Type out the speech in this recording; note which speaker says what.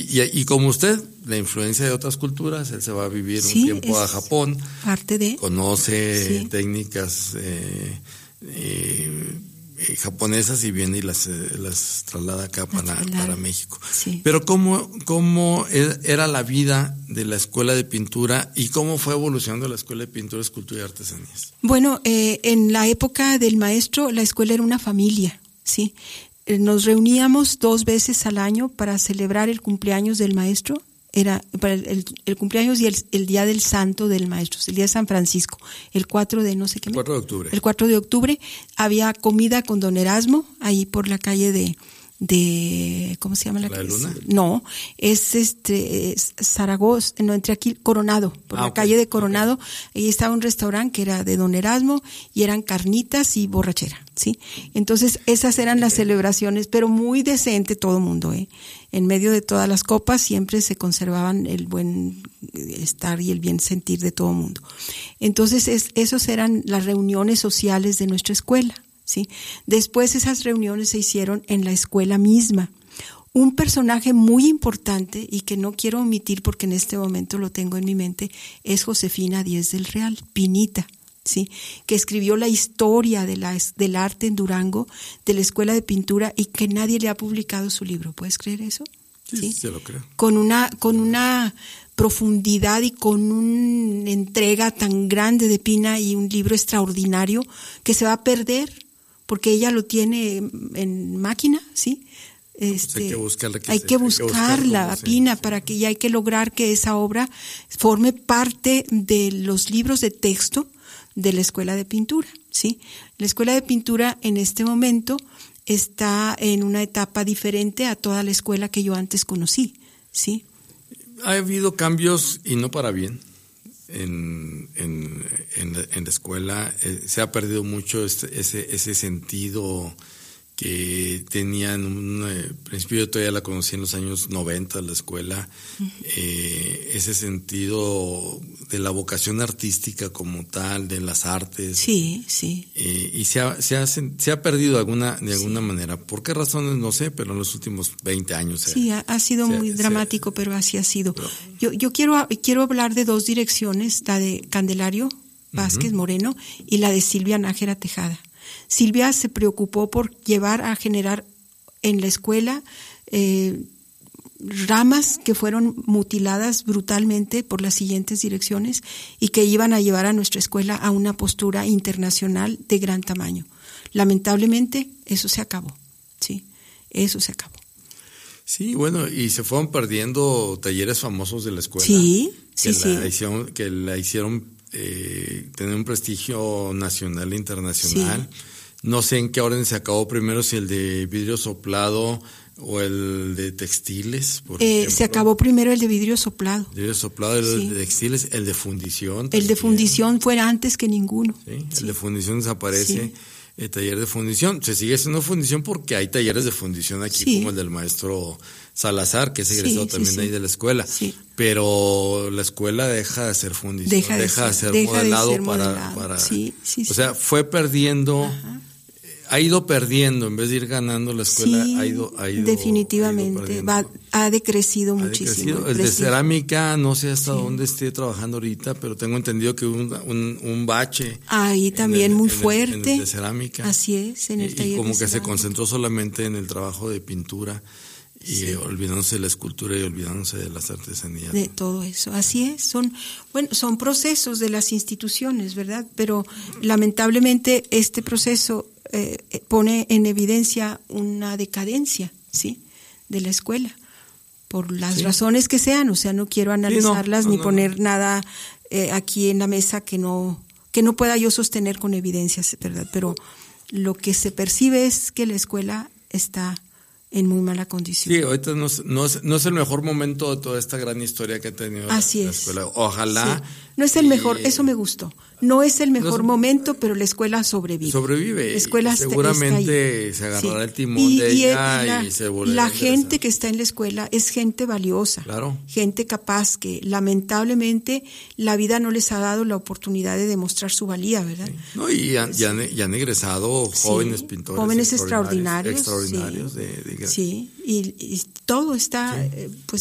Speaker 1: Y como usted, la influencia de otras culturas, él se va a vivir un tiempo a Japón, conoce técnicas japonesas y viene y las traslada acá para México. Sí. Pero ¿cómo era la vida de la escuela de pintura y cómo fue evolucionando la escuela de pintura, escultura y artesanías?
Speaker 2: Bueno, en la época del maestro, la escuela era una familia, ¿sí? Nos reuníamos 2 veces al año para celebrar el cumpleaños del maestro. Era para el cumpleaños y el día del santo del maestro, el día de San Francisco, el 4 de no sé qué.
Speaker 1: 4 de octubre.
Speaker 2: El 4 de octubre había comida con don Erasmo, ahí por la calle de ¿cómo se llama la calle?
Speaker 1: Luna?
Speaker 2: No, es Zaragoza, no, entre aquí, Coronado, por la calle de Coronado, ahí estaba un restaurante que era de don Erasmo y eran carnitas y borrachera, ¿sí? Entonces esas eran las celebraciones, pero muy decente todo el mundo, En medio de todas las copas siempre se conservaban el buen estar y el bien sentir de todo el mundo. Entonces esos eran las reuniones sociales de nuestra escuela, ¿sí? Después esas reuniones se hicieron en la escuela misma. Un personaje muy importante y que no quiero omitir porque en este momento lo tengo en mi mente es Josefina Díez del Real, Pinita, ¿sí? Que escribió la historia del arte en Durango, de la escuela de pintura y que nadie le ha publicado su libro. ¿Puedes creer eso?
Speaker 1: Sí, se lo creo.
Speaker 2: Con una profundidad y con una entrega tan grande de Pina y un libro extraordinario que se va a perder porque ella lo tiene en máquina, ¿sí?
Speaker 1: Hay que buscarla
Speaker 2: a Pina para que ya hay que lograr que esa obra forme parte de los libros de texto de la escuela de pintura, ¿sí? La escuela de pintura en este momento está en una etapa diferente a toda la escuela que yo antes conocí, ¿sí?
Speaker 1: Ha habido cambios y no para bien en la escuela. Se ha perdido mucho ese sentido que tenía en un principio. Yo todavía la conocí en los años 90, la escuela, ese sentido de la vocación artística como tal, de las artes.
Speaker 2: Sí.
Speaker 1: Y se ha perdido de alguna manera. ¿Por qué razones? No sé, pero en los últimos 20 años.
Speaker 2: Sí, ha sido muy dramático, pero así ha sido. Yo quiero hablar de 2 direcciones, la de Candelario Vázquez Moreno y la de Silvia Nájera Tejada. Silvia se preocupó por llevar a generar en la escuela ramas que fueron mutiladas brutalmente por las siguientes direcciones y que iban a llevar a nuestra escuela a una postura internacional de gran tamaño. Lamentablemente, eso se acabó, ¿sí? Eso se acabó.
Speaker 1: Sí, bueno, y se fueron perdiendo talleres famosos de la escuela.
Speaker 2: Sí.
Speaker 1: Que la hicieron tener un prestigio nacional e internacional. Sí. No sé en qué orden se acabó primero, si el de vidrio soplado o el de textiles, por ejemplo.
Speaker 2: Se acabó primero el de vidrio soplado.
Speaker 1: Vidrio soplado, el de textiles, el de fundición.
Speaker 2: El de fundición fue antes que ninguno.
Speaker 1: Sí, el de fundición desaparece. Sí. El taller de fundición, se sigue haciendo fundición porque hay talleres de fundición aquí, como el del maestro Salazar, que es egresado también de ahí de la escuela. Sí. Pero la escuela deja de hacer fundición, deja de ser modelado para o sea, fue perdiendo. Ha ido perdiendo, en vez de ir ganando la escuela, ha ido
Speaker 2: definitivamente, ha decrecido muchísimo.
Speaker 1: El de cerámica, no sé hasta dónde esté trabajando ahorita, pero tengo entendido que hubo un bache.
Speaker 2: Ahí también muy fuerte.
Speaker 1: En el de cerámica.
Speaker 2: Así es, en el taller.
Speaker 1: Y como
Speaker 2: de
Speaker 1: que
Speaker 2: cerámica.
Speaker 1: se concentró solamente en el trabajo de pintura y olvidándose de la escultura y olvidándose de las artesanías.
Speaker 2: De todo eso, así es. Son procesos de las instituciones, ¿verdad? Pero lamentablemente este proceso pone en evidencia una decadencia, ¿sí? De la escuela, por las razones que sean. O sea, no quiero analizarlas ni poner nada aquí en la mesa que no pueda yo sostener con evidencias, ¿verdad? Pero lo que se percibe es que la escuela está en muy mala condición.
Speaker 1: Sí, ahorita no es el mejor momento de toda esta gran historia que ha tenido la escuela. Ojalá.
Speaker 2: Sí. No es el mejor, eso me gustó. No es el mejor momento, pero la escuela sobrevive. La escuela
Speaker 1: seguramente
Speaker 2: está
Speaker 1: se agarrará el timón de ella y se volverá.
Speaker 2: La gente que está en la escuela es gente valiosa, gente capaz que lamentablemente la vida no les ha dado la oportunidad de demostrar su valía, ¿verdad? Sí.
Speaker 1: No, y han egresado jóvenes pintores.
Speaker 2: Jóvenes extraordinarios.
Speaker 1: Extraordinarios.
Speaker 2: Sí, y todo está pues